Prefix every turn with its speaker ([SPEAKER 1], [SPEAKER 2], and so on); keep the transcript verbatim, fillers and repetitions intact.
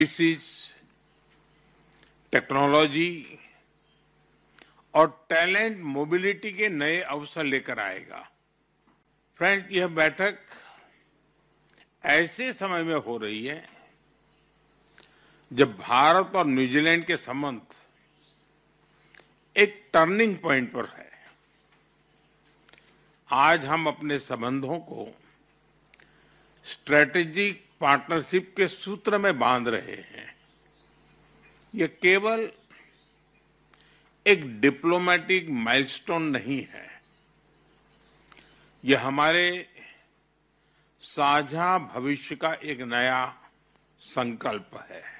[SPEAKER 1] Services, technology और talent mobility के नए अवसर लेकर आएगा। फ्रेंड्स, यह बैठक ऐसे समय में हो रही है जब भारत और न्यूजीलैंड के संबंध एक टर्निंग पॉइंट पर है। आज हम अपने संबंधों को स्ट्रेटेजिक पार्टनरशिप के सूत्र में बांध रहे हैं। यह केवल एक डिप्लोमेटिक माइलस्टोन नहीं है, यह हमारे साझा भविष्य का एक नया संकल्प है।